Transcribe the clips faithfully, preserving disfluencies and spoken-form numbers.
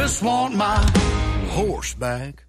Just want my horse back.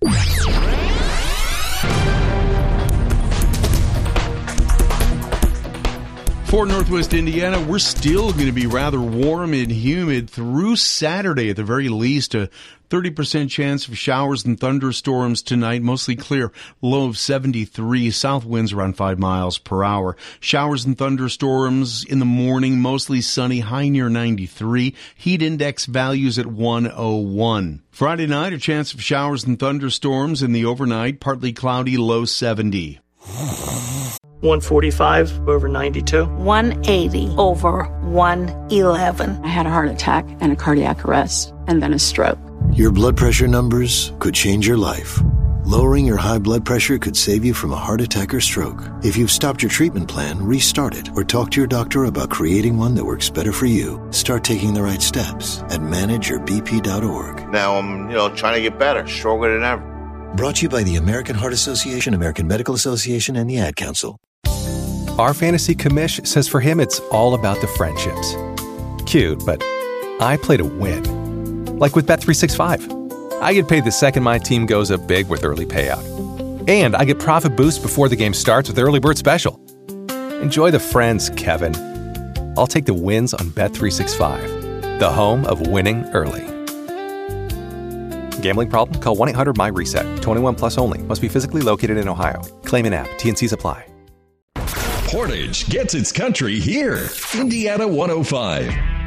For Northwest Indiana, we're still going to be rather warm and humid through Saturday at the very least. A thirty percent chance of showers and thunderstorms tonight, mostly clear, low of seventy-three, south winds around five miles per hour. Showers and thunderstorms in the morning, mostly sunny, high near ninety-three. Heat index values at one oh one. Friday night, a chance of showers and thunderstorms in the overnight, partly cloudy, low seventy. one forty-five over ninety-two. one eighty over one eleven. I had a heart attack and a cardiac arrest and then a stroke. Your blood pressure numbers could change your life. Lowering your high blood pressure could save you from a heart attack or stroke. If you've stopped your treatment plan, restart it or talk to your doctor about creating one that works better for you. Start taking the right steps at manage your b p dot org. Now I'm, you know, trying to get better, stronger than ever. Brought to you by the American Heart Association, American Medical Association, and the Ad Council. Our fantasy commish says for him it's all about the friendships. Cute, but I play to win. Like with Bet three sixty-five. I get paid the second my team goes up big with early payout. And I get profit boost before the game starts with Early Bird Special. Enjoy the friends, Kevin. I'll take the wins on Bet three sixty-five, the home of winning early. Gambling problem? Call one eight hundred M Y reset. twenty-one plus only. Must be physically located in Ohio. Claim an app. T and C's apply. Portage gets its country here. Indiana one oh five.